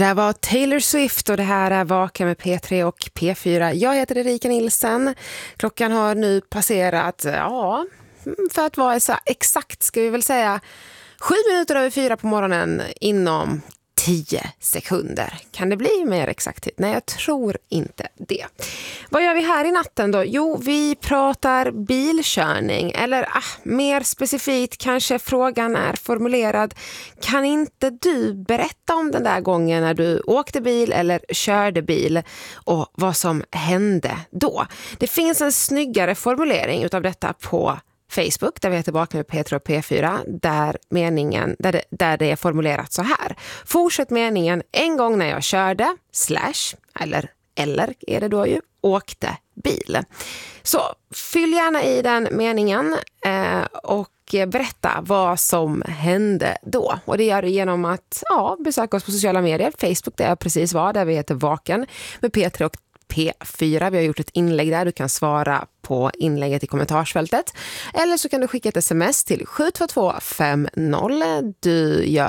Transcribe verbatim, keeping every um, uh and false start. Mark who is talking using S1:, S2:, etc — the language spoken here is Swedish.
S1: där var Taylor Swift och det här är Vaken med P tre och P fyra. Jag heter Erika Nilsen. Klockan har nu passerat, ja, för att vara så exakt ska vi väl säga, sju minuter över fyra på morgonen inom tio sekunder. Kan det bli mer exakthet? Nej, jag tror inte det. Vad gör vi här i natten då? Jo, vi pratar bilkörning. Eller ah, mer specifikt kanske frågan är formulerad. Kan inte du berätta om den där gången när du åkte bil eller körde bil och vad som hände då? Det finns en snyggare formulering utav detta på Facebook, där vi är tillbaka med P tre och P fyra, där, meningen, där, det, där det är formulerat så här. Fortsätt meningen, en gång när jag körde, slash, eller, eller är det då ju, åkte bil. Så fyll gärna i den meningen eh, och berätta vad som hände då. Och det gör du genom att ja, besöka oss på sociala medier. Facebook, där jag precis var, där vi heter Vaken med P tre och P fyra. Vi har gjort ett inlägg där. Du kan svara på inlägget i kommentarsfältet. Eller så kan du skicka ett sms till sju två två fem noll. Du gör